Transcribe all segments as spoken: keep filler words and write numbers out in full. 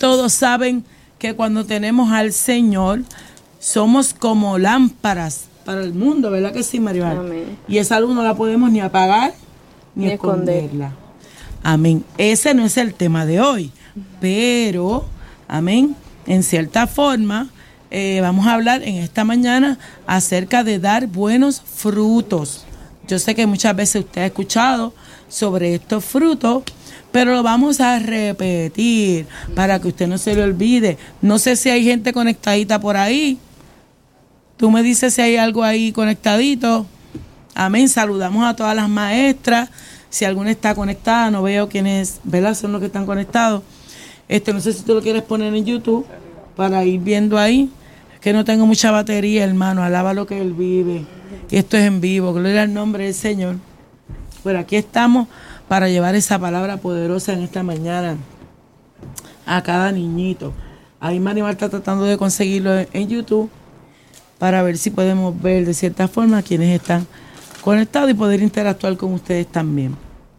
todos saben que cuando tenemos al Señor, somos como lámparas para el mundo, ¿verdad que sí, Maribel? Amén. Y esa luz no la podemos ni apagar ni, Ni esconderla. Esconder. Amén. Ese no es el tema de hoy, pero, amén, en cierta forma, eh, vamos a hablar en esta mañana acerca de dar buenos frutos. Yo sé que muchas veces usted ha escuchado sobre estos frutos, pero lo vamos a repetir para que usted no se le olvide. No sé si hay gente conectadita por ahí. Tú me dices si hay algo ahí conectadito. Amén. Saludamos a todas las maestras. Si alguna está conectada, no veo quiénes, ¿verdad? Son los que están conectados. Este, no sé si tú lo quieres poner en YouTube para ir viendo ahí. Es que no tengo mucha batería, hermano. Alaba lo que Él vive. Y esto es en vivo. Gloria al nombre del Señor. Bueno, aquí estamos para llevar esa palabra poderosa en esta mañana a cada niñito. Ahí Marimar está tratando de conseguirlo en, en YouTube para ver si podemos ver de cierta forma quienes están conectados y poder interactuar con ustedes también.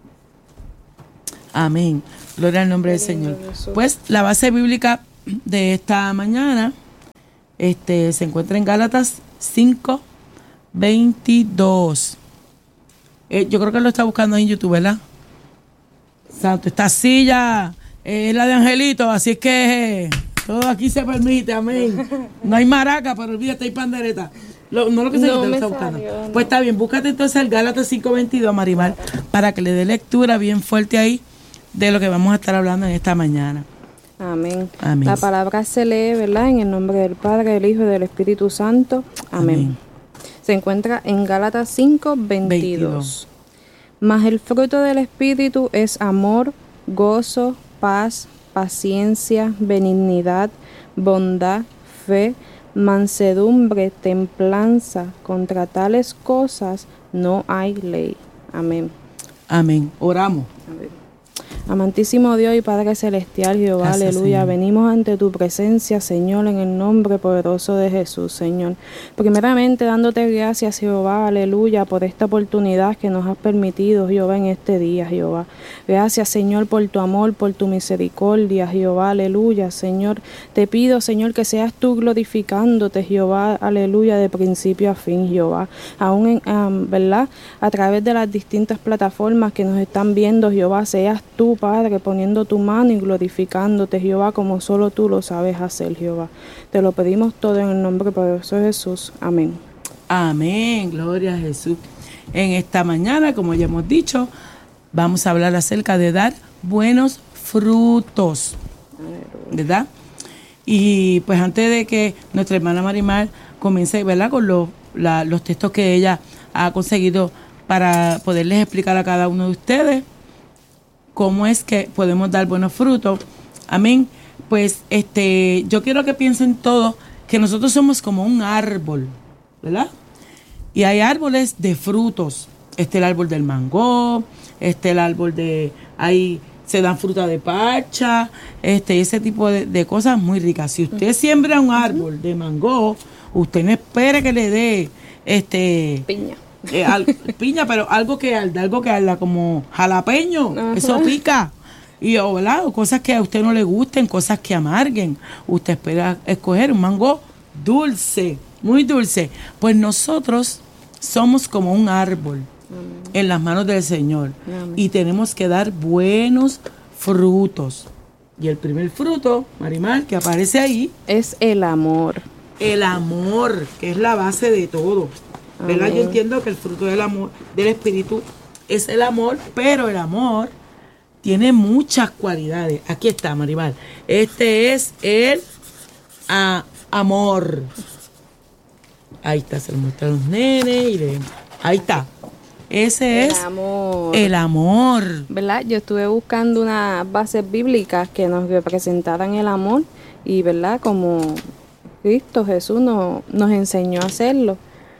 Amén. Gloria al nombre del Señor. Pues la base bíblica de esta mañana este, se encuentra en Gálatas cinco veintidós. Eh, yo creo que lo está buscando en YouTube, ¿verdad? Santo, esta silla eh, es la de Angelito, así es que eh, todo aquí se permite, amén. No hay maraca, pero olvídate, hay pandereta. Lo, no lo que se no lo está buscando. Salió, no. Pues está bien, búscate entonces el Gálatas cinco veintidós, Marimar, para que le dé lectura bien fuerte ahí de lo que vamos a estar hablando en esta mañana. Amén. Amén. La palabra se lee, ¿verdad? En el nombre del Padre, del Hijo y del Espíritu Santo. Amén. Amén. Se encuentra en Gálatas cinco veintidós. Mas el fruto del Espíritu es amor, gozo, paz, paciencia, benignidad, bondad, fe, mansedumbre, templanza. Contra tales cosas no hay ley. Amén. Amén. Oramos. Amén. Amantísimo Dios y Padre Celestial, Jehová, gracias, aleluya. Señor. Venimos ante tu presencia, Señor, en el nombre poderoso de Jesús, Señor. Primeramente dándote gracias, Jehová, aleluya, por esta oportunidad que nos has permitido, Jehová, en este día, Jehová. Gracias, Señor, por tu amor, por tu misericordia, Jehová, aleluya, Señor. Te pido, Señor, que seas tú glorificándote, Jehová, aleluya, de principio a fin, Jehová. Aún, en, um, ¿verdad? A través de las distintas plataformas que nos están viendo, Jehová, seas tú, Padre, poniendo tu mano y glorificándote, Jehová, como solo tú lo sabes hacer, Jehová. Te lo pedimos todo en el nombre poderoso de Jesús. Amén. Amén. Gloria a Jesús. En esta mañana, como ya hemos dicho, vamos a hablar acerca de dar buenos frutos, ¿verdad? Y pues antes de que nuestra hermana Marimar comience, ¿verdad?, con los, la, los textos que ella ha conseguido para poderles explicar a cada uno de ustedes cómo es que podemos dar buenos frutos. Amén. Pues este, yo quiero que piensen todos que nosotros somos como un árbol, ¿verdad? Y hay árboles de frutos. Este el árbol del mango, este el árbol de, ahí se dan fruta de parcha, este ese tipo de, de cosas muy ricas. Si usted siembra un árbol de mango, usted no espere que le dé este piña. Eh, al, piña, pero algo que arda, algo que arda como jalapeño, ajá, eso pica. Y o, ¿verdad? O cosas que a usted no le gusten, cosas que amarguen. Usted espera escoger un mango dulce, muy dulce. Pues nosotros somos como un árbol, amén, en las manos del Señor. Amén. Y tenemos que dar buenos frutos. Y el primer fruto, Marimar, que aparece ahí, es el amor. El amor, que es la base de todo. ¿Verdad? Yo entiendo que el fruto del amor, del Espíritu, es el amor, pero el amor tiene muchas cualidades. Aquí está, Maribal. Este es el a, amor. Ahí está, se lo muestra a los nenes y le, ahí está. Ese el es amor. El amor. ¿Verdad? Yo estuve buscando unas bases bíblicas que nos representaran el amor y, ¿verdad? Como Cristo Jesús nos, nos enseñó a hacerlo.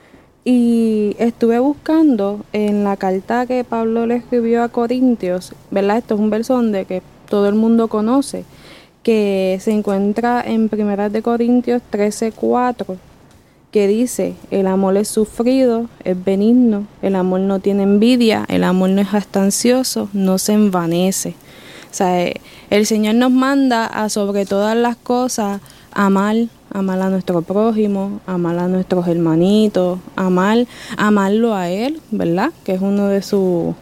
Y estuve buscando en la carta que Pablo le escribió a Corintios, ¿verdad? Esto es un verso donde que todo el mundo conoce, que se encuentra en Primera de Corintios trece cuatro, que dice: el amor es sufrido, es benigno, el amor no tiene envidia, el amor no es jactancioso, no se envanece, O sea, el Señor nos manda a sobre todas las cosas amar, amar a nuestro prójimo, amar a nuestros hermanitos, amar, amarlo a Él, ¿verdad? Que es uno de sus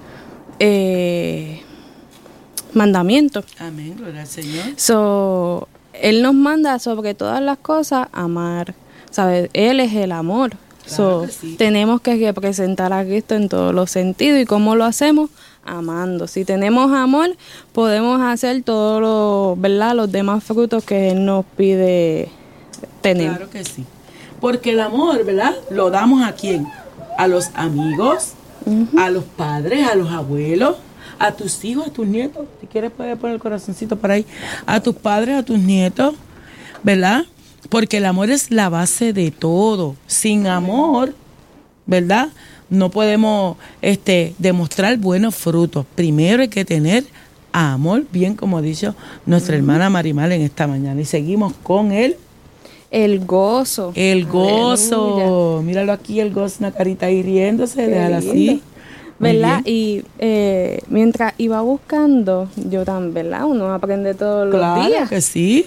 eh, mandamientos. Amén, gloria al Señor. So, Él nos manda sobre todas las cosas amar, ¿sabes? Él es el amor. Claro So, que sí. Tenemos que representar a Cristo en todos los sentidos. ¿Y cómo lo hacemos? Amando. Si tenemos amor, podemos hacer todos los, ¿verdad? Los demás frutos que Él nos pide tener. Claro que sí. Porque el amor, ¿verdad? Lo damos a quién? A los amigos, uh-huh. a los padres, a los abuelos, a tus hijos, a tus nietos. Si quieres puedes poner el corazoncito por ahí. A tus padres, a tus nietos, ¿verdad? Porque el amor es la base de todo. Sin amor, ¿verdad? No podemos este, demostrar buenos frutos. Primero hay que tener amor, bien como ha dicho nuestra uh-huh. hermana Marimar en esta mañana. Y seguimos con él. El gozo. El gozo. Aleluya. Míralo aquí, el gozo, una carita ahí riéndose, déjala así. ¿Verdad? Y eh, mientras iba buscando, yo también, ¿verdad? Uno aprende todos los claro días. Claro que sí.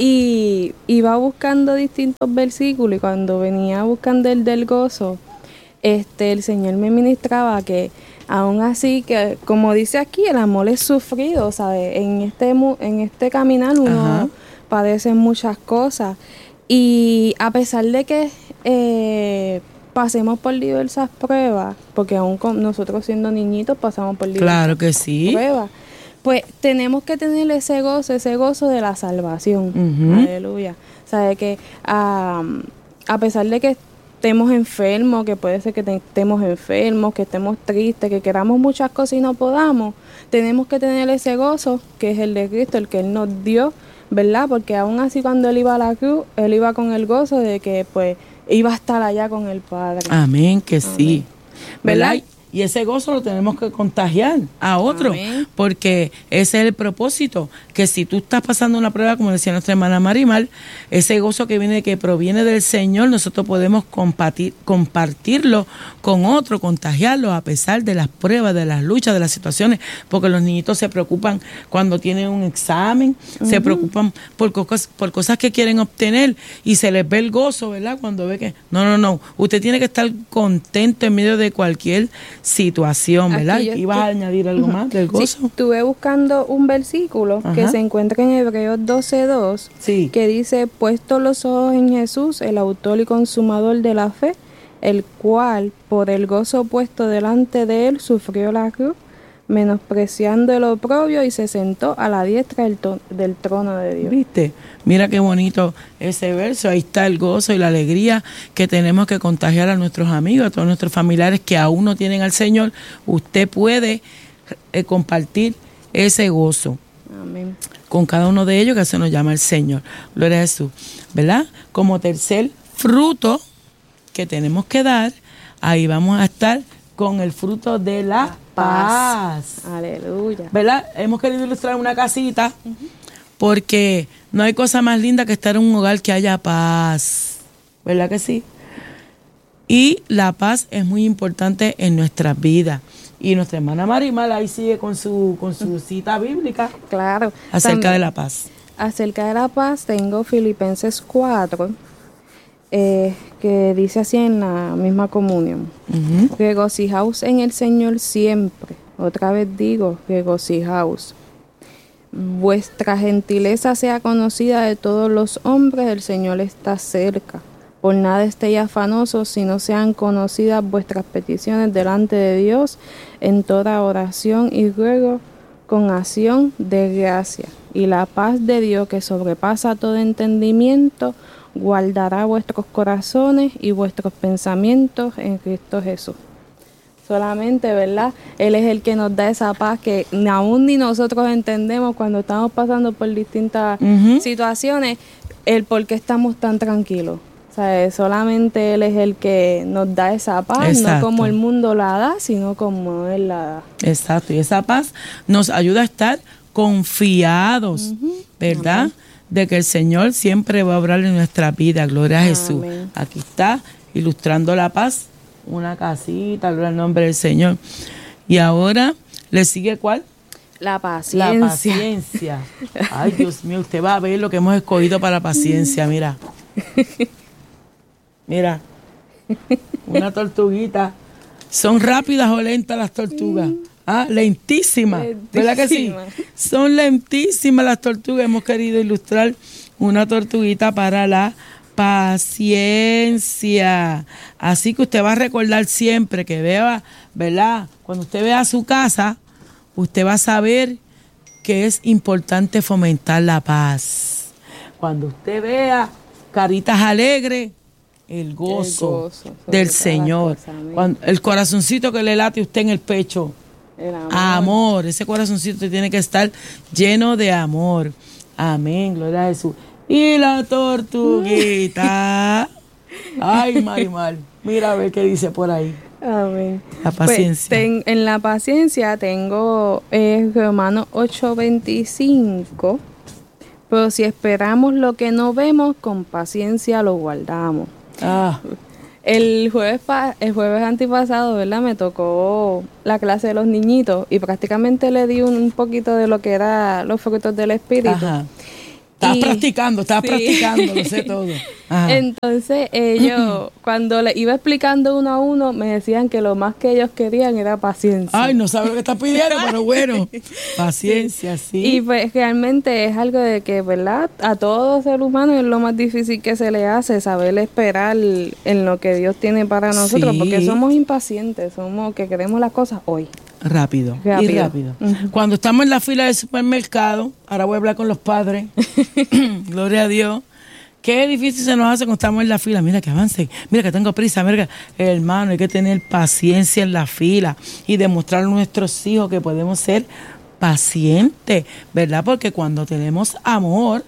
Y iba buscando distintos versículos y cuando venía buscando el del gozo, este, el Señor me ministraba que aún así, que como dice aquí, el amor es sufrido, ¿sabes? En este, en este caminar uno Ajá. padece muchas cosas y a pesar de que eh, pasemos por diversas pruebas, porque aún con nosotros siendo niñitos pasamos por diversas claro que sí. pruebas, pues tenemos que tener ese gozo, ese gozo de la salvación. Uh-huh. Aleluya. O sea, de que um, a pesar de que estemos enfermos, que puede ser que te, estemos enfermos, que estemos tristes, que queramos muchas cosas y no podamos, tenemos que tener ese gozo que es el de Cristo, el que Él nos dio, ¿verdad? Porque aún así cuando Él iba a la cruz, Él iba con el gozo de que pues iba a estar allá con el Padre. Amén, que Amén. Sí. ¿Verdad? ¿Verdad? Y ese gozo lo tenemos que contagiar a otro, Amén. Porque ese es el propósito, que si tú estás pasando una prueba, como decía nuestra hermana Marimar, ese gozo que viene, que proviene del Señor, nosotros podemos compartir, compartirlo con otro, contagiarlo a pesar de las pruebas, de las luchas, de las situaciones, porque los niñitos se preocupan cuando tienen un examen, uh-huh. se preocupan por cosas, por cosas que quieren obtener y se les ve el gozo, ¿verdad? Cuando ve que, no, no, no, usted tiene que estar contento en medio de cualquier situación, ¿verdad? ¿Ibas a añadir algo uh-huh. más del gozo? Sí, estuve buscando un versículo Ajá. que se encuentra en Hebreos doce dos, sí. que dice, puesto los ojos en Jesús, el autor y consumador de la fe, el cual, por el gozo puesto delante de él, sufrió la cruz, menospreciando el oprobio y se sentó a la diestra del, to- del trono de Dios. ¿Viste? Mira qué bonito ese verso, ahí está el gozo y la alegría que tenemos que contagiar a nuestros amigos, a todos nuestros familiares que aún no tienen al Señor. Usted puede eh, compartir ese gozo. Amén. Con cada uno de ellos que se nos llama el Señor. Gloria a Jesús, ¿verdad? Como tercer fruto que tenemos que dar, ahí vamos a estar con el fruto de la paz. paz. Aleluya. ¿Verdad? Hemos querido ilustrar una casita uh-huh. porque no hay cosa más linda que estar en un hogar que haya paz. ¿Verdad que sí? Y la paz es muy importante en nuestras vidas. Y nuestra hermana Marimar ahí sigue con su, con su cita bíblica. Claro. Acerca También, de la paz. Acerca de la paz tengo Filipenses cuatro. Eh, que dice así en la misma comunión. Uh-huh. Regocijaos en el Señor siempre. Otra vez digo, regocijaos. Vuestra gentileza sea conocida de todos los hombres, el Señor está cerca. Por nada estéis afanosos, sino sean conocidas vuestras peticiones delante de Dios en toda oración y ruego con acción de gracia. Y la paz de Dios, que sobrepasa todo entendimiento, guardará vuestros corazones y vuestros pensamientos en Cristo Jesús. Solamente, ¿verdad? Él es el que nos da esa paz que aún ni nosotros entendemos cuando estamos pasando por distintas uh-huh. situaciones, el por qué estamos tan tranquilos. O sea, solamente Él es el que nos da esa paz, Exacto. no como el mundo la da, sino como Él la da. Exacto, y esa paz nos ayuda a estar confiados, uh-huh. ¿verdad? Amén. De que el Señor siempre va a obrar en nuestra vida. Gloria a Jesús. Amén. Aquí está, ilustrando la paz, una casita, gloria al nombre del Señor. Y ahora, ¿le sigue cuál? La paciencia. La paciencia. Ay, Dios mío, usted va a ver lo que hemos escogido para la paciencia, mira. Mira. Una tortuguita. ¿Son rápidas o lentas las tortugas? Ah, lentísimas. Lentísima. ¿Verdad que sí? Son lentísimas las tortugas. Hemos querido ilustrar una tortuguita para la paciencia. Así que usted va a recordar siempre que vea, ¿verdad? Cuando usted vea su casa, usted va a saber que es importante fomentar la paz. Cuando usted vea caritas alegres, el gozo, el gozo del Señor. Cosas, Cuando, el corazoncito que le late a usted en el pecho. El amor. amor. Ese corazoncito tiene que estar lleno de amor. Amén, gloria a Jesús. Y la tortuguita. Ay, Marimar. Mira a ver qué dice por ahí. Amén. La paciencia. Pues, ten, en la paciencia tengo eh, Romanos ocho veinticinco. Pero si esperamos lo que no vemos, con paciencia lo guardamos. Ah. El jueves pa- el jueves antipasado, ¿verdad? Me tocó la clase de los niñitos y prácticamente le di un, un poquito de lo que era los frutos del Espíritu. Ajá. Estabas y, practicando, estabas sí. practicando, lo sé todo. Ajá. Entonces ellos, cuando les iba explicando uno a uno, me decían que lo más que ellos querían era paciencia. Ay, no sabe lo que estás pidiendo, pero bueno, paciencia, sí. Y pues realmente es algo de que, ¿verdad? A todo ser humano es lo más difícil que se le hace, saber esperar en lo que Dios tiene para nosotros, sí. porque somos impacientes, somos que queremos las cosas hoy. Rápido, rápido, y rápido. Uh-huh. Cuando estamos en la fila del supermercado, ahora voy a hablar con los padres, gloria a Dios, qué difícil se nos hace cuando estamos en la fila. Mira que avance, mira que tengo prisa, mira que, hermano, hay que tener paciencia en la fila y demostrar a nuestros hijos que podemos ser pacientes, ¿verdad? Porque cuando tenemos amor,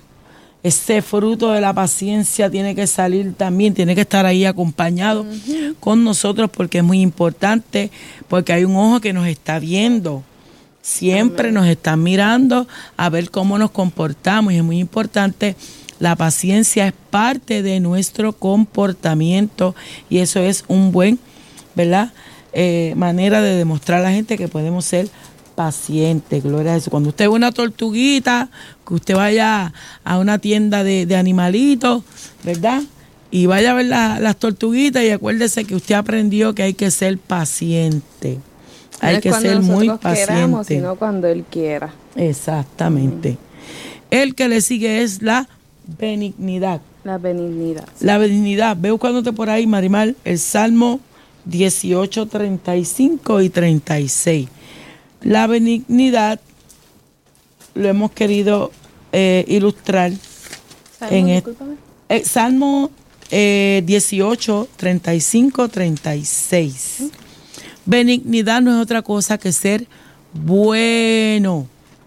ese fruto de la paciencia tiene que salir también, tiene que estar ahí acompañado uh-huh. con nosotros, porque es muy importante, porque hay un ojo que nos está viendo, siempre Amén. Nos están mirando a ver cómo nos comportamos, y es muy importante. La paciencia es parte de nuestro comportamiento y eso es un buen, ¿verdad? Eh, manera de demostrar a la gente que podemos ser pacientes, gloria a Jesús. Cuando usted ve una tortuguita, que usted vaya a una tienda de, de animalitos, ¿verdad? Y vaya a ver la, las tortuguitas y acuérdese que usted aprendió que hay que ser paciente. No hay que ser muy paciente. Queramos, sino cuando Él quiera. Exactamente. Mm. El que le sigue es la benignidad. La benignidad. Sí. La benignidad. Ve buscándote por ahí, Marimar, el Salmo dieciocho, treinta y cinco y treinta y seis. La benignidad lo hemos querido eh, ilustrar ¿Salmo, en el eh, Salmo eh, dieciocho, treinta y cinco, treinta y seis. ¿Mm? Benignidad no es otra cosa que ser bueno.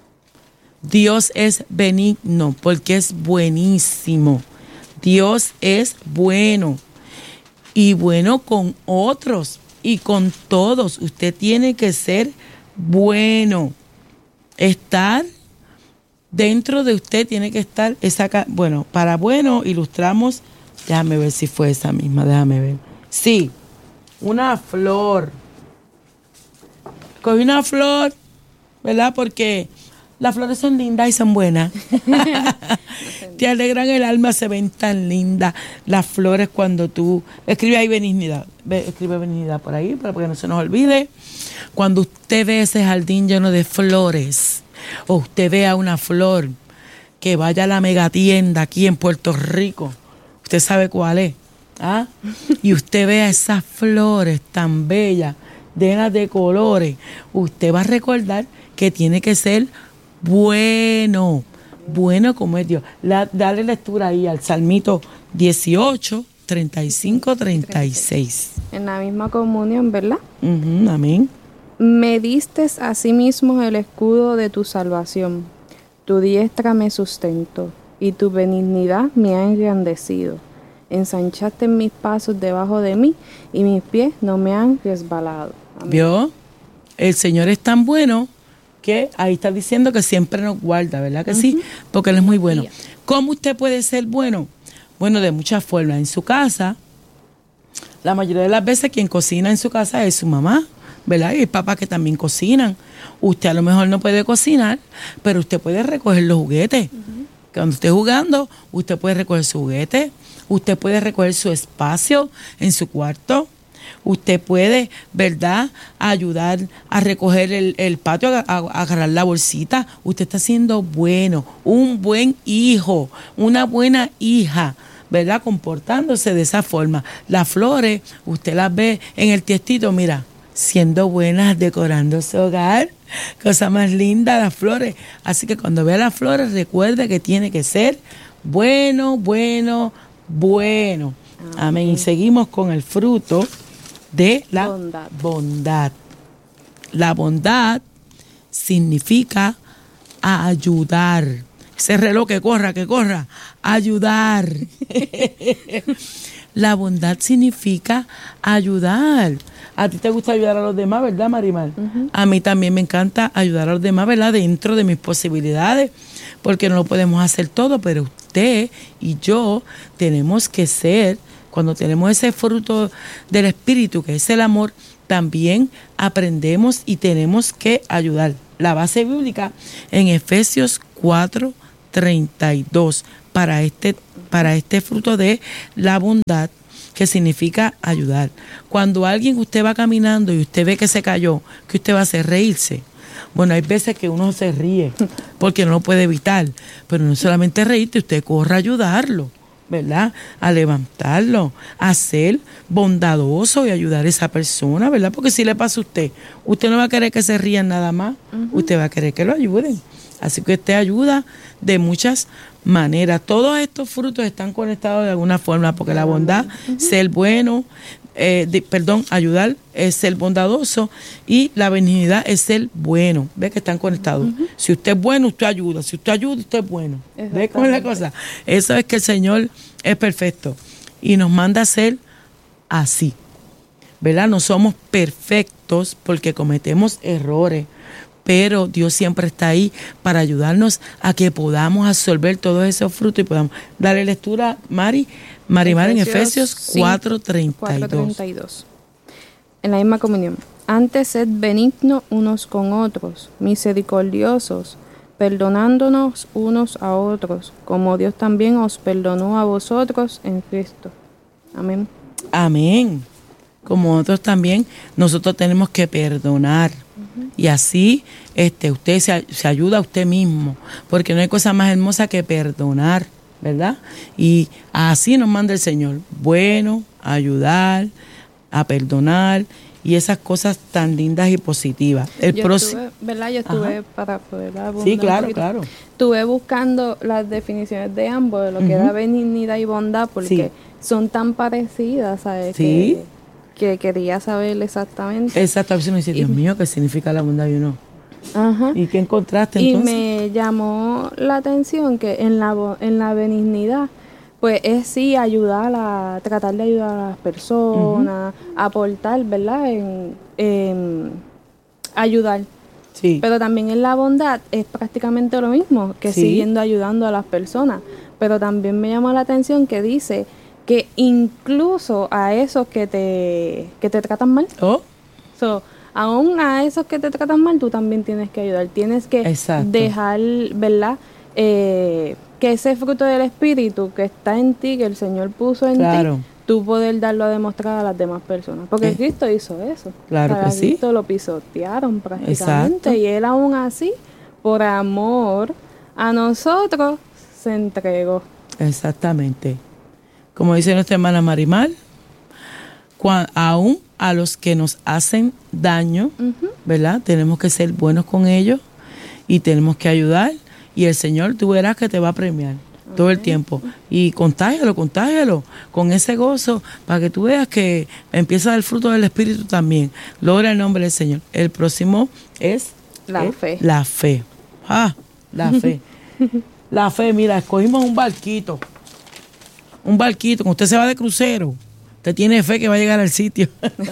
Dios es benigno porque es buenísimo. Dios es bueno y bueno con otros y con todos. Usted tiene que ser bueno. Estar dentro de usted tiene que estar esa, bueno, para bueno ilustramos, déjame ver si fue esa misma, déjame ver. Sí, una flor. Cogí una flor, ¿verdad? Porque las flores son lindas y son buenas. Te alegran el alma, se ven tan lindas las flores cuando tú... Escribe ahí benignidad. Escribe benignidad por ahí para que no se nos olvide. Cuando usted ve ese jardín lleno de flores, o usted vea una flor que vaya a la megatienda aquí en Puerto Rico, usted sabe cuál es, ¿ah? Y usted vea esas flores tan bellas, llenas de colores, usted va a recordar que tiene que ser bueno, bueno como es Dios. La, dale lectura ahí al Salmito dieciocho, treinta y cinco, treinta y seis. En la misma comunión, ¿verdad? Uh-huh, amén. Me distes a sí mismo el escudo de tu salvación, tu diestra me sustentó, y tu benignidad me ha engrandecido. Ensanchaste mis pasos debajo de mí, y mis pies no me han resbalado. Amén. ¿Vio? El Señor es tan bueno que ahí está diciendo que siempre nos guarda, ¿verdad que uh-huh. sí? Porque Él es muy bueno. ¿Cómo usted puede ser bueno? Bueno, de muchas formas. En su casa, la mayoría de las veces quien cocina en su casa es su mamá, ¿verdad? Y hay papás que también cocinan. Usted a lo mejor no puede cocinar, pero usted puede recoger los juguetes. Uh-huh. Cuando esté jugando, usted puede recoger su juguete, usted puede recoger su espacio en su cuarto. Usted puede, ¿verdad?, ayudar a recoger el, el patio, a, a, a agarrar la bolsita. Usted está siendo bueno, un buen hijo, una buena hija, ¿verdad?, comportándose de esa forma. Las flores, usted las ve en el tiestito, mira, siendo buenas, decorando su hogar. Cosa más linda, las flores. Así que cuando vea las flores, recuerde que tiene que ser bueno, bueno, bueno. Amén. Amén. Y seguimos con el fruto de la bondad. bondad. La bondad significa ayudar. Ese reloj que corra, que corra, ayudar. La bondad significa ayudar. A ti te gusta ayudar a los demás, ¿verdad, Marimar? Uh-huh. A mí también me encanta ayudar a los demás, ¿verdad? Dentro de mis posibilidades, porque no lo podemos hacer todo, pero usted y yo tenemos que ser, cuando tenemos ese fruto del Espíritu, que es el amor, también aprendemos y tenemos que ayudar. La base bíblica en Efesios cuatro treinta y dos para este, para este fruto de la bondad, que significa ayudar. Cuando alguien, usted va caminando y usted ve que se cayó, ¿qué usted va a hacer? Reírse. Bueno, hay veces que uno se ríe porque no lo puede evitar, pero no solamente reírte, usted corre a ayudarlo, ¿verdad? A levantarlo, a ser bondadoso y ayudar a esa persona, ¿verdad? Porque si le pasa a usted, usted no va a querer que se rían nada más, uh-huh. usted va a querer que lo ayuden. Así que usted ayuda de muchas maneras. Todos estos frutos están conectados de alguna forma, porque la bondad, uh-huh. ser bueno, eh, de, perdón, ayudar es ser bondadoso, y la benignidad es ser bueno. ¿Ve que están conectados? Uh-huh. Si usted es bueno, usted ayuda. Si usted ayuda, usted es bueno. ¿Ve cómo es la cosa? Eso es que el Señor es perfecto y nos manda a ser así, ¿verdad? No somos perfectos porque cometemos errores, pero Dios siempre está ahí para ayudarnos a que podamos absorber todos esos frutos y podamos darle lectura, Mari, Marimar, en Efesios cuatro treinta y dos. En la misma comunión. Antes sed benignos unos con otros, misericordiosos, perdonándonos unos a otros, como Dios también os perdonó a vosotros en Cristo. Amén. Amén. Como nosotros también, nosotros tenemos que perdonar. Uh-huh. Y así este, usted se, se ayuda a usted mismo, porque no hay cosa más hermosa que perdonar, ¿verdad? Y así nos manda el Señor. Bueno, ayudar, a perdonar y esas cosas tan lindas y positivas. El Yo próximo, estuve, ¿verdad? Yo estuve, ajá, para poder abundar. Sí, claro, claro. Estuve buscando las definiciones de ambos, de lo uh-huh. que era benignidad y bondad, porque sí. son tan parecidas, ¿sabes? Sí. Que, que quería saber exactamente. Exactamente. Me dice, Dios y, mío, ¿qué significa la bondad y uno? Ajá. ¿Y qué encontraste entonces? Y me llamó la atención que en la, en la benignidad, pues es sí ayudar a, tratar de ayudar a las personas, uh-huh. aportar, ¿verdad? En, en ayudar. Sí. Pero también en la bondad es prácticamente lo mismo, que sí. siguiendo ayudando a las personas. Pero también me llamó la atención que dice que incluso a esos que te, que te tratan mal. Oh. So, aún a esos que te tratan mal, tú también tienes que ayudar. Tienes que Exacto. dejar, ¿verdad? Eh, que ese fruto del Espíritu que está en ti, que el Señor puso en claro. ti, tú poder darlo a demostrar a las demás personas. Porque eh. Cristo hizo eso. Claro Para que Cristo sí. lo pisotearon prácticamente. Exacto. Y Él aún así, por amor a nosotros, se entregó. Exactamente. Como dice nuestra hermana Marimar, cuando, aún a los que nos hacen daño, uh-huh. ¿verdad? Tenemos que ser buenos con ellos y tenemos que ayudar. Y el Señor, tú verás que te va a premiar okay. todo el tiempo. Y contágialo, contágialo con ese gozo para que tú veas que empieza a dar fruto del Espíritu también. Logra el nombre del Señor. El próximo es la ¿eh? fe. La fe. Ah, la fe. La fe, mira, escogimos un barquito. Un barquito, cuando usted se va de crucero, usted tiene fe que va a llegar al sitio.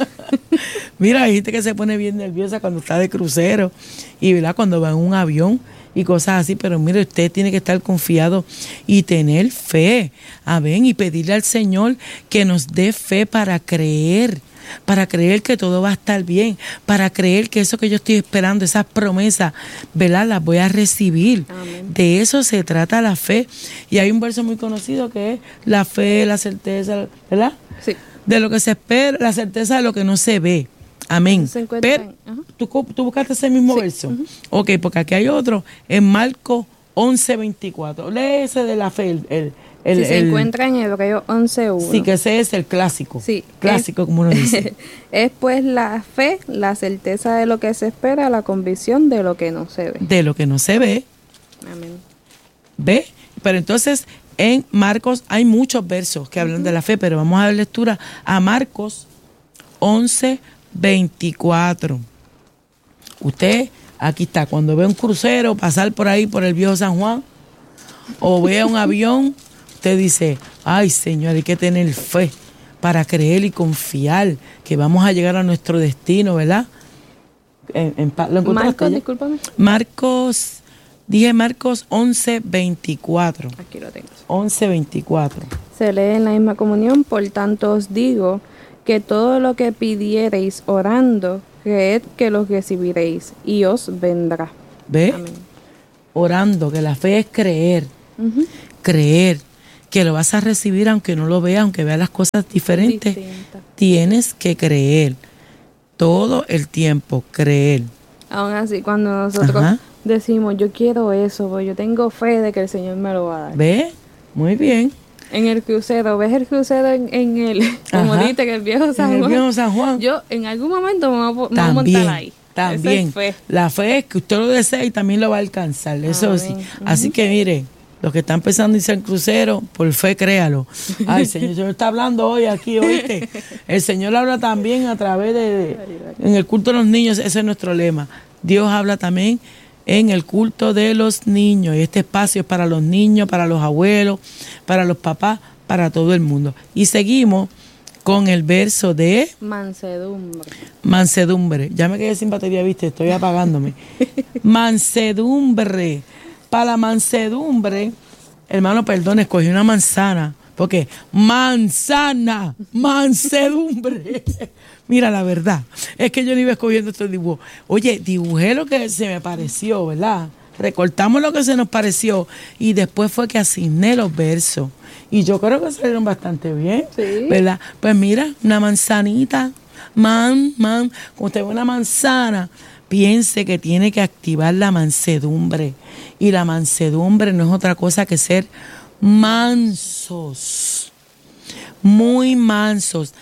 Mira, hay gente que se pone bien nerviosa cuando está de crucero y ¿verdad? Cuando va en un avión y cosas así, pero mire, usted tiene que estar confiado y tener fe, amén, y pedirle al Señor que nos dé fe para creer, para creer que todo va a estar bien, para creer que eso que yo estoy esperando, esas promesas, ¿verdad? Las voy a recibir. Amén. De eso se trata la fe. Y hay un verso muy conocido que es la fe, la certeza, ¿verdad? Sí. De lo que se espera, la certeza de lo que no se ve. Amén. Se Pero, ¿tú, ¿tú buscaste ese mismo sí. verso? Uh-huh. Ok, porque aquí hay otro, en Marcos once veinticuatro. Lee ese de la fe, el... el El, sí, se el, encuentra en Hebreos once uno. Sí, que ese es el clásico. Sí, clásico, es, como uno dice. Es pues la fe, la certeza de lo que se espera, la convicción de lo que no se ve. De lo que no se ve. Amén. ¿Ve? Pero entonces, en Marcos hay muchos versos que hablan uh-huh. de la fe, pero vamos a dar lectura a Marcos once veinticuatro. Usted, aquí está, cuando ve un crucero pasar por ahí, por el viejo San Juan, o vea un avión, usted dice, ay Señor, hay que tener fe para creer y confiar que vamos a llegar a nuestro destino, ¿verdad? En, en, ¿lo encontraste? Marcos, discúlpame. Marcos, dije Marcos once veinticuatro. Aquí lo tengo. once veinticuatro. Se lee en la misma comunión, por tanto os digo que todo lo que pidiereis orando, creed que lo recibiréis y os vendrá. ¿Ve? Amén. Orando, que la fe es creer. Uh-huh. Creer que lo vas a recibir aunque no lo veas, aunque veas las cosas diferentes. Distinta. Tienes que creer todo el tiempo, creer. Aún así, cuando nosotros Ajá. decimos, yo quiero eso, pues yo tengo fe de que el Señor me lo va a dar. ¿Ve? Muy bien. En el crucero, ¿ves el crucero en, en el, como dice que el viejo San Juan? En el viejo San Juan. Yo en algún momento me voy a montar ahí. También, es fe. La fe es que usted lo desea y también lo va a alcanzar, eso Amén. Sí. Uh-huh. Así que mire, los que están pensando en irse al crucero, por fe créalo. Ay, Señor, el Señor está hablando hoy aquí, oíste. El Señor habla también a través de, de, en el culto de los niños, ese es nuestro lema. Dios habla también en el culto de los niños, y este espacio es para los niños, para los abuelos, para los papás, para todo el mundo. Y seguimos con el verso de mansedumbre. Mansedumbre. Ya me quedé sin batería, viste, estoy apagándome. Mansedumbre. Para la mansedumbre, hermano, perdón, escogí una manzana. Porque manzana, mansedumbre. Mira, la verdad, es que yo no iba escogiendo estos dibujos. Oye, dibujé lo que se me pareció, ¿verdad? Recortamos lo que se nos pareció y después fue que asigné los versos. Y yo creo que salieron bastante bien, sí. ¿verdad? Pues mira, una manzanita, man, man, cuando usted ve una manzana, piense que tiene que activar la mansedumbre. Y la mansedumbre no es otra cosa que ser mansos, muy mansos,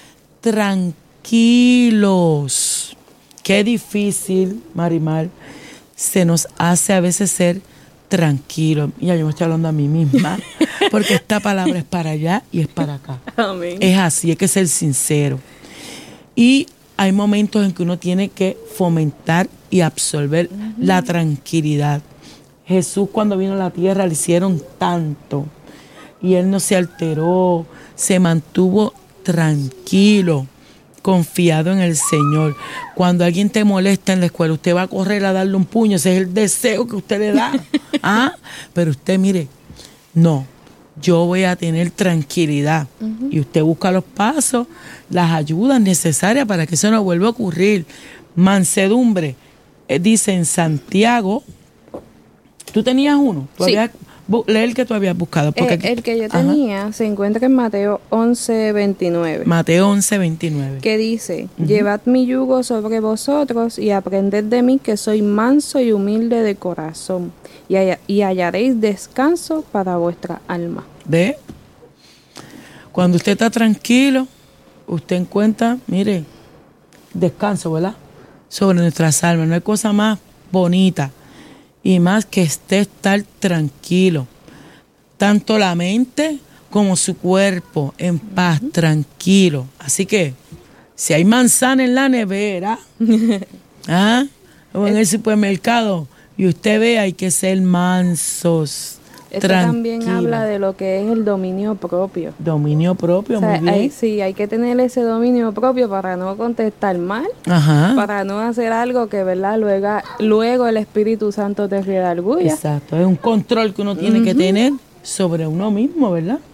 tranquilos. Qué difícil, Marimar, se nos hace a veces ser tranquilos. Ya yo me estoy hablando a mí misma, porque esta palabra es para allá y es para acá. Amén. Es así, hay que ser sincero. Y hay momentos en que uno tiene que fomentar y absorber uh-huh. la tranquilidad. Jesús cuando vino a la tierra le hicieron tanto y él no se alteró, se mantuvo tranquilo, confiado en el Señor. Cuando alguien te molesta en la escuela, usted va a correr a darle un puño, ese es el deseo que usted le da. ¿Ah? Pero usted mire, no, yo voy a tener tranquilidad. Uh-huh. Y usted busca los pasos, las ayudas necesarias para que eso no vuelva a ocurrir. Mansedumbre, eh, dice en Santiago. ¿Tú tenías uno? ¿Tú sí. habías, bu- lee el que tú habías buscado. Porque el, el que yo tenía Ajá. se encuentra en Mateo once veintinueve. Mateo once veintinueve. Que dice, uh-huh. llevad mi yugo sobre vosotros y aprended de mí que soy manso y humilde de corazón y, hall- y hallaréis descanso para vuestra alma. ¿Ve? Cuando usted está tranquilo, usted encuentra, mire, descanso, ¿verdad? Sobre nuestras almas. No hay cosa más bonita y más que esté estar tranquilo. Tanto la mente como su cuerpo en paz, uh-huh. tranquilo. Así que, si hay manzana en la nevera, ¿ah? o en el supermercado, y usted ve, hay que ser mansos. Esto también habla de lo que es el dominio propio. Dominio propio, o sea, muy bien. Hay, sí, hay que tener ese dominio propio para no contestar mal, Ajá. para no hacer algo que, ¿verdad? Luego, luego el Espíritu Santo te redarguya. Exacto, es un control que uno tiene uh-huh. que tener sobre uno mismo, ¿verdad?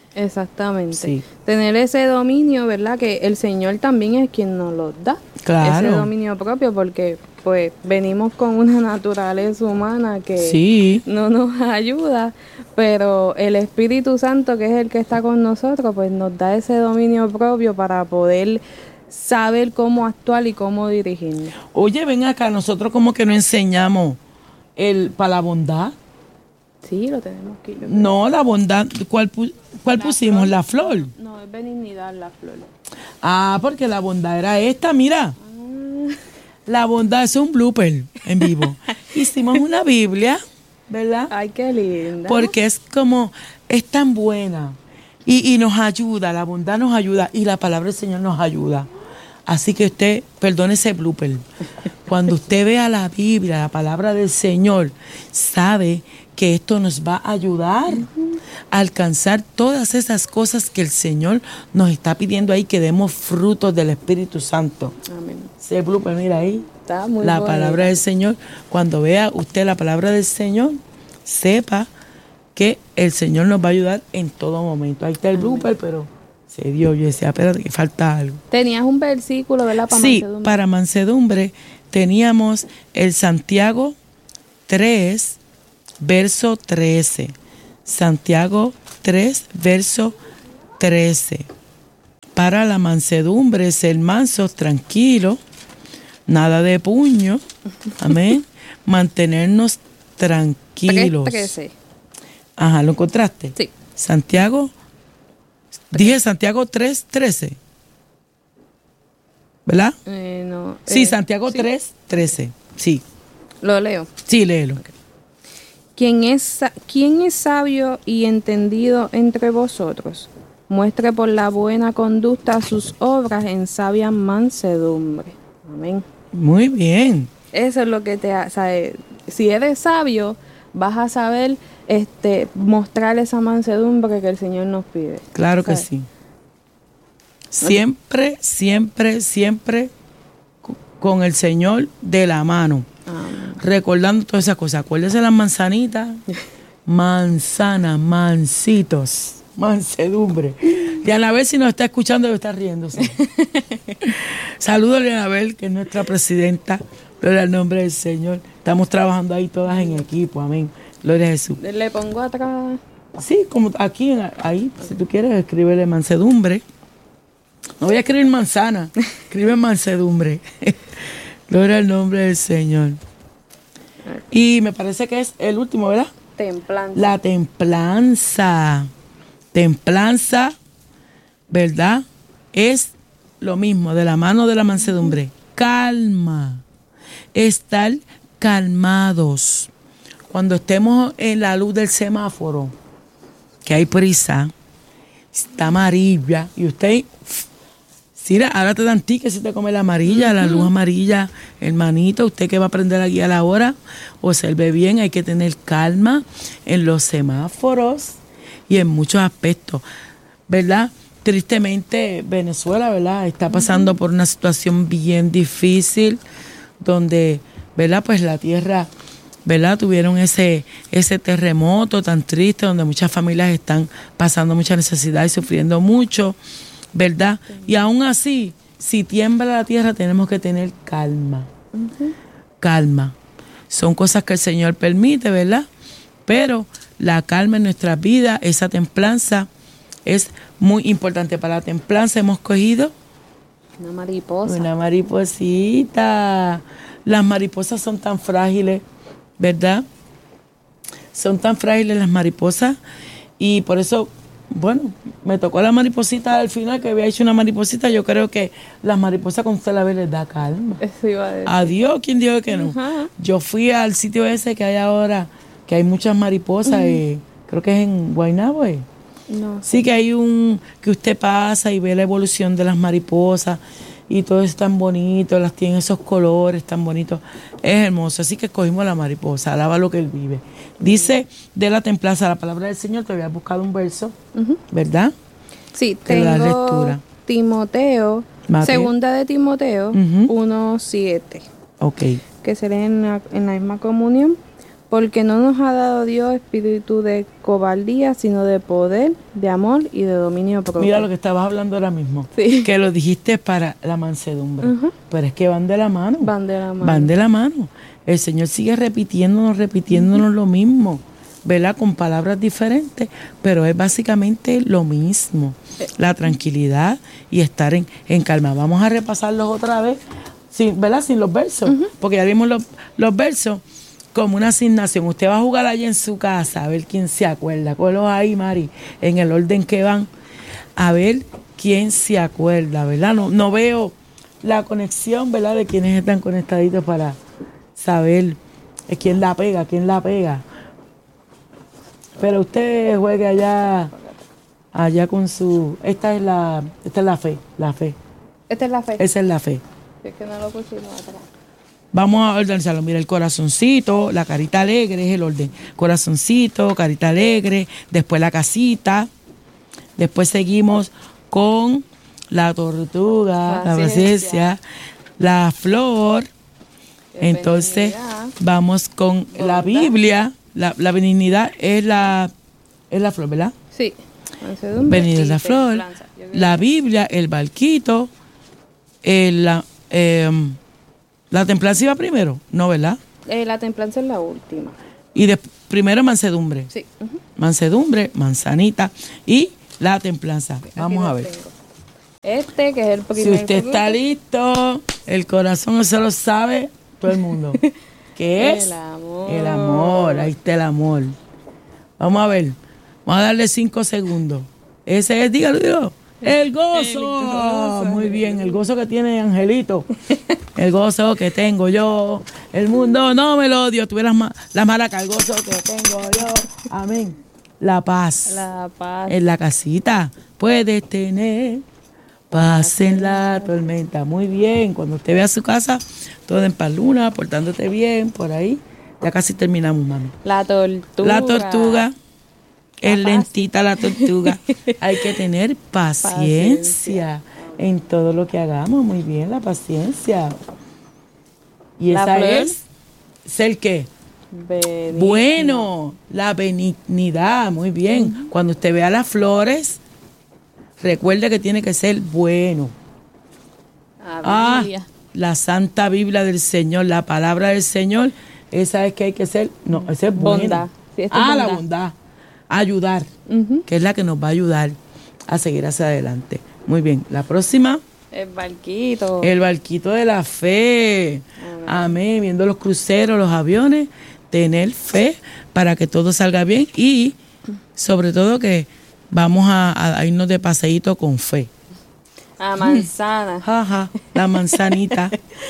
Exactamente. Sí. Tener ese dominio, ¿verdad? Que el Señor también es quien nos lo da. Claro. Ese dominio propio, porque pues venimos con una naturaleza humana que Sí. no nos ayuda, pero el Espíritu Santo, que es el que está con nosotros, pues nos da ese dominio propio para poder saber cómo actuar y cómo dirigirnos. Oye, ven acá, nosotros como que no enseñamos el para la bondad. Sí, lo tenemos aquí. yo creo. No, la bondad, ¿cuál, pu- cuál La pusimos? flor. La flor. No, es benignidad la flor. Ah, porque la bondad era esta, mira. La bondad es un blooper en vivo. Hicimos una Biblia, ¿verdad? Ay, qué linda. Porque es como, es tan buena y, y nos ayuda, la bondad nos ayuda y la palabra del Señor nos ayuda. Así que usted, perdone ese blooper, cuando usted vea la Biblia, la palabra del Señor, sabe que esto nos va a ayudar a alcanzar todas esas cosas que el Señor nos está pidiendo ahí, que demos frutos del Espíritu Santo. Amén. Ese blooper, mira ahí, Está muy la bonita. palabra del Señor. Cuando vea usted la palabra del Señor, sepa que el Señor nos va a ayudar en todo momento. Ahí está el blooper, pero se dio. Yo decía, espérate, que falta algo. Tenías un versículo, ¿verdad? Para Sí, mansedumbre. para mansedumbre teníamos el Santiago tres, verso trece. Santiago tres, verso trece. Para la mansedumbre, ser mansos, tranquilos, nada de puño. Amén. Mantenernos tranquilos. tres trece. Ajá, ¿lo encontraste? Sí. Santiago, dije Santiago tres, trece. ¿Verdad? Eh, no. Sí, eh, Santiago sí. tres, trece. Sí, Lo leo. sí, léelo. ¿Quién es, sa- ¿Quién es sabio y entendido entre vosotros? Muestre por la buena conducta sus obras en sabia mansedumbre. Amén. Muy bien. Eso es lo que te hace. Si eres sabio, vas a saber este, mostrar esa mansedumbre que el Señor nos pide. Claro que ¿Sabes? sí. Siempre, siempre, siempre co- con el Señor de la mano. Amén. Recordando todas esas cosas. Acuérdese las manzanitas. Manzana, mancitos. Mansedumbre. Y Anabel, si nos está escuchando, debe estar riéndose. Saludos a Anabel, que es nuestra presidenta. Gloria al nombre del Señor. Estamos trabajando ahí todas en equipo. Amén. Gloria a Jesús. Le pongo atrás. Sí, como aquí, en- ahí, si tú quieres, escríbele mansedumbre. No voy a escribir manzana, escribe mansedumbre. Gloria al nombre del Señor. Y me parece que es el último, ¿verdad? Templanza. La templanza. Templanza, ¿verdad? Es lo mismo, de la mano de la mansedumbre. Calma. Estar calmados. Cuando estemos en la luz del semáforo, que hay prisa, está amarilla, y usted, si ahora te dan tickets si te come la amarilla, la luz amarilla, hermanito, usted que va a aprender a guiar ahora, observe bien, hay que tener calma en los semáforos y en muchos aspectos, ¿verdad? Tristemente, Venezuela, ¿verdad? Está pasando por una situación bien difícil, donde, ¿verdad? Pues la tierra, ¿verdad? Tuvieron ese, ese terremoto tan triste, donde muchas familias están pasando mucha necesidad y sufriendo mucho, ¿verdad? Y aún así, si tiembla la tierra, tenemos que tener calma. Ujú. Calma. Son cosas que el Señor permite, ¿verdad? Pero la calma en nuestras vidas, esa templanza, es muy importante. Para la templanza hemos cogido Una mariposa. una mariposita. Las mariposas son tan frágiles, ¿verdad? Son tan frágiles las mariposas y por eso, bueno, me tocó la mariposita al final, que había hecho una mariposita. Yo creo que las mariposas con usted la ve les da calma. Eso iba a decir. Adiós, ¿quién dijo que no? Ajá. Yo fui al sitio ese que hay ahora, que hay muchas mariposas, eh, creo que es en Guaynabo, ¿eh? No. Sí, que hay un que usted pasa y ve la evolución de las mariposas y todo es tan bonito, las tienen esos colores tan bonitos. Es hermoso, así que escogimos la mariposa, alaba lo que él vive. Dice de la templanza, la palabra del Señor, te había buscado un verso, Ujú. ¿verdad? Sí, Te da tengo lectura. Timoteo, Mateo. segunda de Timoteo Ujú. uno siete, Ok. que se lee en la, en la misma comunión. Porque no nos ha dado Dios espíritu de cobardía, sino de poder, de amor y de dominio propio. Mira lo que estabas hablando ahora mismo, sí. que lo dijiste para la mansedumbre, uh-huh. pero es que van de la mano. Van de la mano. Van de la mano. El Señor sigue repitiéndonos, repitiéndonos uh-huh. lo mismo, ¿verdad? Con palabras diferentes, pero es básicamente lo mismo. La tranquilidad y estar en, en calma. Vamos a repasarlos otra vez, sin, ¿verdad? Sin los versos, uh-huh. porque ya vimos los, los versos. Como una asignación, usted va a jugar allá en su casa, a ver quién se acuerda. Cógelos ahí, Mari, en el orden que van, a ver quién se acuerda, ¿verdad? No, no veo la conexión, ¿verdad? De quienes están conectaditos para saber quién la pega, quién la pega. Pero usted juegue allá, allá con su... Esta es la, esta es la fe, la fe. Esta es la fe. Esa es la fe. Es que no lo pusimos atrás. Vamos a organizarlo. Mira, el corazoncito, la carita alegre es el orden. Corazoncito, carita alegre, después la casita. Después seguimos con la tortuga, la paciencia, la flor. Entonces vamos con la Biblia. La, la benignidad es la, es la flor, ¿verdad? Sí. Benignidad es la flor. La Biblia, el barquito, el... La, eh, ¿La templanza iba primero? No, ¿verdad? Eh, la templanza es la última. Y de, primero mansedumbre. Sí. Uh-huh. Mansedumbre, manzanita y la templanza. Aquí Vamos a ver. Tengo. Este que es el primer. Si usted fruto. Está listo, el corazón se lo sabe todo el mundo. ¿Qué es? El amor. El amor. Ahí está el amor. Vamos a ver. Vamos a darle cinco segundos. Ese es, dígalo, dígalo. El gozo. el gozo. Muy bien, el gozo que tiene Angelito. El gozo que tengo yo. El mundo no me lo dio. Tuve las, ma- las maracas, el gozo que tengo yo. Amén. La paz. La paz. En la casita puedes tener paz en la tormenta. Muy bien. Cuando usted vea su casa, todo en paz luna, portándote bien, por ahí. Ya casi terminamos, mami. La tortuga. La tortuga. Es lentita la tortuga. Hay que tener paciencia, paciencia en todo lo que hagamos. Muy bien, la paciencia. Y la esa flor. es ser qué. Benigno. Bueno, la benignidad. Muy bien. Uh-huh. Cuando usted vea las flores, recuerde que tiene que ser bueno. Ah, la Santa Biblia del Señor, la palabra del Señor. Esa es que hay que ser. No, esa es buena. Bondad. Sí, ah, bondad. la bondad. Ayudar, uh-huh. que es la que nos va a ayudar a seguir hacia adelante. Muy bien, la próxima. El barquito. El barquito de la fe. Amén. Amén. Viendo los cruceros, los aviones, tener fe para que todo salga bien y sobre todo que vamos a, a irnos de paseíto con fe. A manzana. Ajá, la manzanita.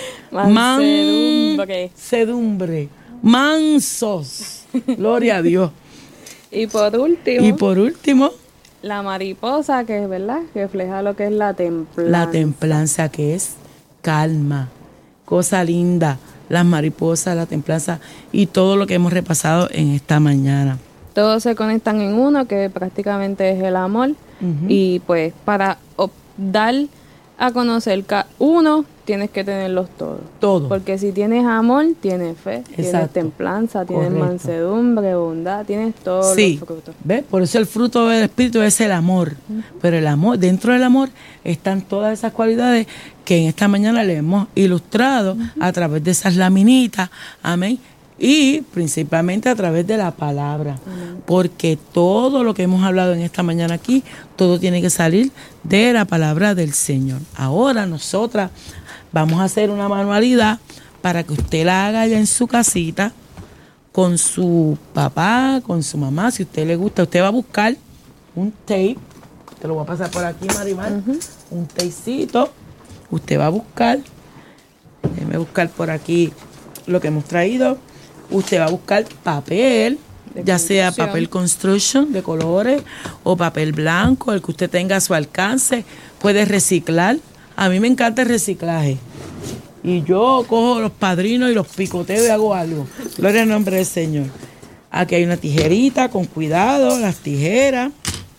Mansedumbre. Mansedumbre. Mansos. Gloria a Dios. Y por último. Y por último. La mariposa, que es verdad, que refleja lo que es la templanza. La templanza, que es calma, cosa linda. Las mariposas, la templanza y todo lo que hemos repasado en esta mañana. Todos se conectan en uno, que prácticamente es el amor. Uh-huh. Y pues para dar a conocer que uno, tienes que tenerlos todos. Todos. Porque si tienes amor, tienes fe, Exacto. tienes templanza, tienes Correcto. mansedumbre, bondad, tienes todos sí. los frutos. ¿Ves? Por eso el fruto del Espíritu es el amor. Uh-huh. Pero el amor, dentro del amor están todas esas cualidades que en esta mañana le hemos ilustrado uh-huh. a través de esas laminitas. Amén. Y principalmente a través de la palabra. Amén. Porque todo lo que hemos hablado en esta mañana aquí, todo tiene que salir de la palabra del Señor. Ahora nosotras vamos a hacer una manualidad para que usted la haga allá en su casita con su papá, con su mamá, si a usted le gusta. Usted va a buscar un tape, te lo voy a pasar por aquí, Marimar, uh-huh. un tapecito. Usted va a buscar, déjeme buscar por aquí lo que hemos traído. Usted va a buscar papel, ya sea papel construction de colores o papel blanco, el que usted tenga a su alcance. Puede reciclar. A mí me encanta el reciclaje. Y yo cojo los padrinos y los picoteo y hago algo. Gloria al nombre del Señor. Aquí hay una tijerita, con cuidado, las tijeras.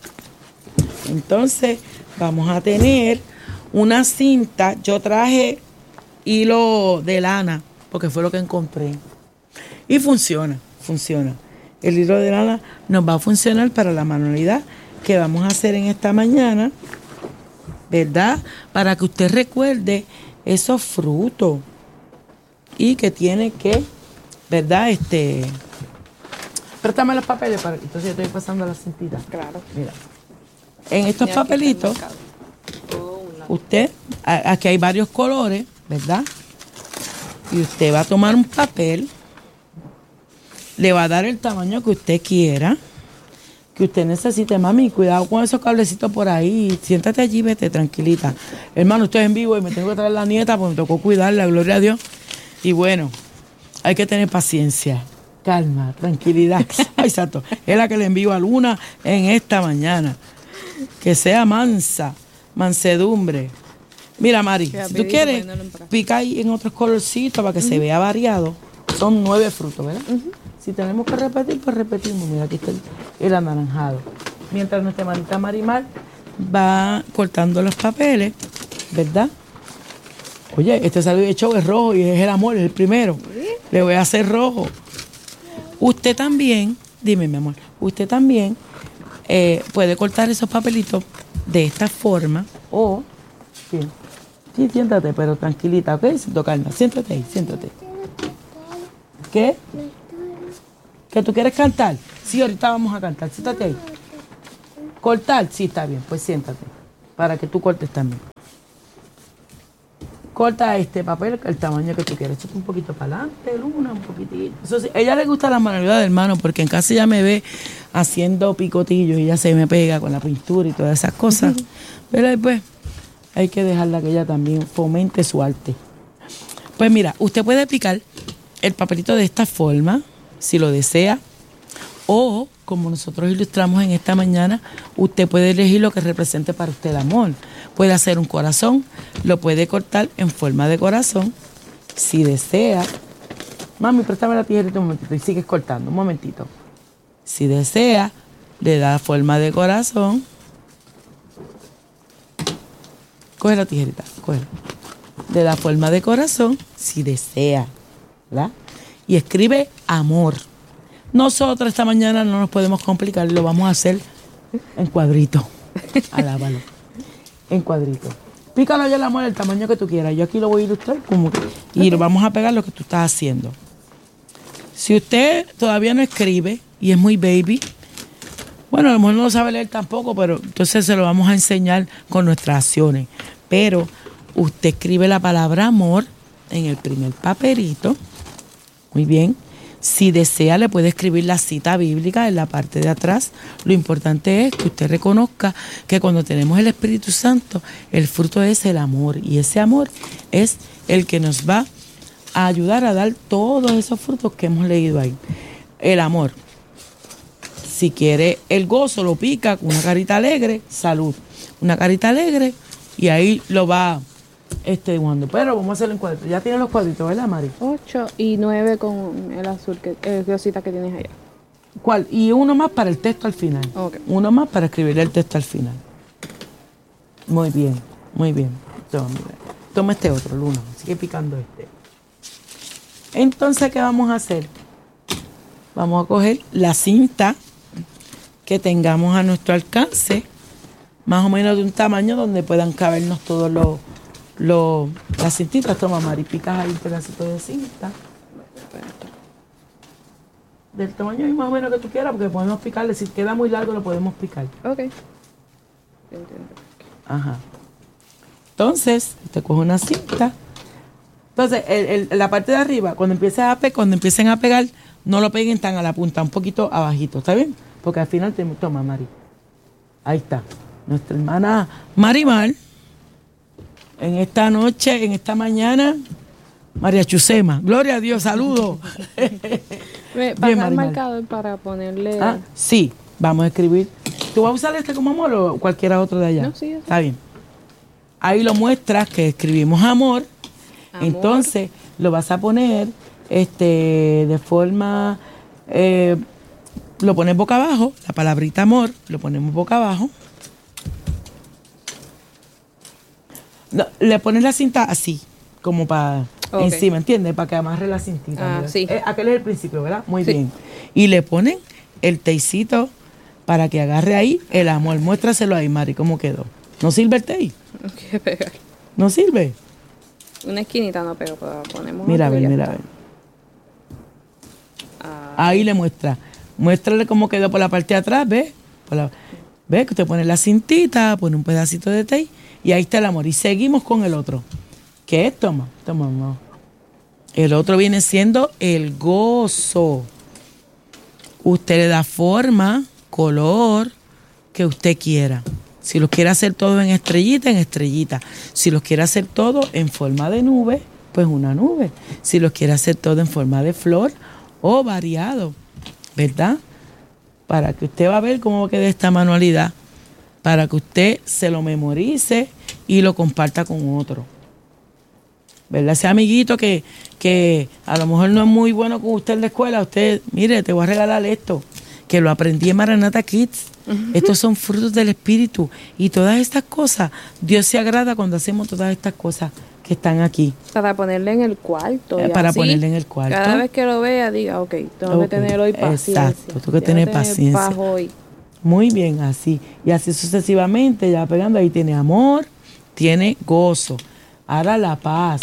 Entonces, vamos a tener una cinta. Yo traje hilo de lana, porque fue lo que encontré. Y funciona, funciona. El hilo de lana nos va a funcionar para la manualidad que vamos a hacer en esta mañana, ¿verdad? Para que usted recuerde esos frutos y que tiene que, ¿verdad? Este, préstame los papeles para entonces yo estoy pasando la cintita. Claro. Mira, en estos papelitos, usted, a- aquí hay varios colores, ¿verdad? Y usted va a tomar un papel, le va a dar el tamaño que usted quiera, que usted necesite. Mami, cuidado con esos cablecitos por ahí, siéntate allí, vete tranquilita. Hermano, estoy en vivo y me tengo que traer la nieta porque me tocó cuidarla, gloria a Dios. Y bueno, hay que tener paciencia, calma, tranquilidad. Ay, santo, es la que le envío a Luna en esta mañana. Que sea mansa, mansedumbre. Mira, Mari, si tú Rapidito, quieres, poniéndolo en práctica. pica ahí en otros colorcitos para que se vea variado. Son nueve frutos, ¿verdad? Si tenemos que repetir, pues repetimos. Mira, aquí está el, el anaranjado. Mientras nuestra hermanita Marimar va cortando los papeles, ¿verdad? Oye, este salió de show es rojo y es el amor, es el primero. Le voy a hacer rojo. Usted también, dime mi amor, usted también eh, puede cortar esos papelitos de esta forma o... Sí, sí, siéntate, pero tranquilita, ¿ok? Sin tocarla. Siéntate ahí, siéntate. ¿Qué? ¿Que tú quieres cantar? Sí, ahorita vamos a cantar. Siéntate ahí. ¿Cortar? Sí, está bien. Pues siéntate. Para que tú cortes también. Corta este papel, el tamaño que tú quieres. Esto un poquito para adelante, Luna, un poquitito. Eso sí, a ella le gusta la manualidad del hermano porque en casa ella me ve haciendo picotillos y ella se me pega con la pintura y todas esas cosas. Pero después hay que dejarla que ella también fomente su arte. Pues mira, usted puede picar el papelito de esta forma, si lo desea, o como nosotros ilustramos en esta mañana, usted puede elegir lo que represente para usted el amor. Puede hacer un corazón, lo puede cortar en forma de corazón, si desea. Mami, préstame la tijerita un momentito y sigues cortando, un momentito. Si desea, le da forma de corazón. Coge la tijerita, cógela. Le da forma de corazón, si desea, ¿verdad? Y escribe amor. Nosotros esta mañana no nos podemos complicar, lo vamos a hacer en cuadrito. Alábalo. En cuadrito. Pícalo ya el amor el tamaño que tú quieras. Yo aquí lo voy a ilustrar como que, y lo vamos a pegar lo que tú estás haciendo. Si usted todavía no escribe y es muy baby, bueno, a lo mejor no lo sabe leer tampoco, pero entonces se lo vamos a enseñar con nuestras acciones. Pero usted escribe la palabra amor en el primer papelito. Muy bien. Si desea, le puede escribir la cita bíblica en la parte de atrás. Lo importante es que usted reconozca que cuando tenemos el Espíritu Santo, el fruto es el amor. Y ese amor es el que nos va a ayudar a dar todos esos frutos que hemos leído ahí. El amor. Si quiere el gozo, lo pica con una carita alegre, salud. Una carita alegre y ahí lo va este dibujando. Pero vamos a hacerlo en cuadritos. Ya tienen los cuadritos, ¿verdad, Mari? ocho y nueve con el azul, que, el rosita que tienes allá. ¿Cuál? Y uno más para el texto al final. Ok. Uno más para escribir el texto al final. Muy bien, muy bien. Toma, mira. Toma este otro, Luna. Sigue picando este. Entonces, ¿qué vamos a hacer? Vamos a coger la cinta que tengamos a nuestro alcance, más o menos de un tamaño donde puedan cabernos todos los, los las cintitas. Toma, Mari, picas ahí un pedacito de cinta. Del tamaño más o menos que tú quieras, porque podemos picarle. Si queda muy largo, lo podemos picar. Ok. Entiendo. Ajá. Entonces, usted coge una cinta. Entonces, el, el, la parte de arriba, cuando empiecen a pe cuando empiecen a pegar, no lo peguen tan a la punta, un poquito abajito, ¿está bien? Porque al final te toma, Mari. Ahí está. Nuestra hermana Marimar, en esta noche, en esta mañana, María Chusema. Gloria a Dios, saludos. Me pasa el marcador para ponerle... Ah, sí, vamos a escribir. ¿Tú vas a usar este como amor o cualquiera otro de allá? No, sí, está bien. Ahí lo muestras que escribimos amor. Amor. Entonces lo vas a poner este de forma... Eh, lo pones boca abajo, la palabrita amor, lo ponemos boca abajo. No, le pones la cinta así, como para Okay. Encima, ¿entiendes? Para que amarre la cintita. Ah, sí. Eh, aquel es el principio, ¿verdad? Muy Sí. bien. Y le ponen el teicito para que agarre ahí el amor. Muéstraselo ahí, Mari, cómo quedó. ¿No sirve el tei? No quiere pegar. ¿No sirve? Una esquinita no pego, pero ponemos Mira a otro y ver, ya mira a está. ver. Ah, Ahí le muestra. Muéstrale cómo quedó por la parte de atrás, ¿ves? Por la- ¿Ves? Que usted pone la cintita, pone un pedacito de tei y ahí está el amor. Y seguimos con el otro. ¿Qué es? Toma, toma, mamá. El otro viene siendo el gozo. Usted le da forma, color que usted quiera. Si los quiere hacer todo en estrellita, en estrellita. Si los quiere hacer todo en forma de nube, pues una nube. Si los quiere hacer todo en forma de flor o variado, ¿verdad? Para que usted va a ver cómo queda esta manualidad, para que usted se lo memorice y lo comparta con otro. ¿Verdad? Ese amiguito que, que a lo mejor no es muy bueno con usted en la escuela, usted, mire, te voy a regalar esto, que lo aprendí en Maranatha Kids. Uh-huh. Estos son frutos del Espíritu. Y todas estas cosas, Dios se agrada cuando hacemos todas estas cosas que están aquí. Para ponerle en el cuarto. Eh, para ponerle en el cuarto. Cada vez que lo vea, diga, ok, tengo okay. que tener hoy paciencia. Exacto, tengo que tener paciencia. Paz hoy. Muy bien, así. Y así sucesivamente, ya pegando, ahí tiene amor, tiene gozo. Ahora la paz.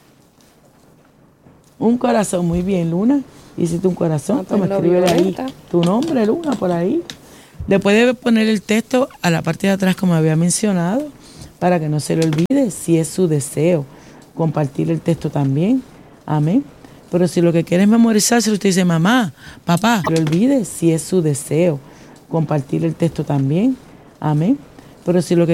Un corazón, muy bien, Luna. Hiciste un corazón, toma, escríbele ahí tu nombre, Luna, por ahí. Después debe poner el texto a la parte de atrás, como había mencionado, para que no se le olvide, si es su deseo. Compartir el texto también. Amén. Pero si lo que quiere es memorizarse, usted dice, mamá, papá, no se le olvide, si es su deseo. Compartir el texto también. Amén. Pero si lo que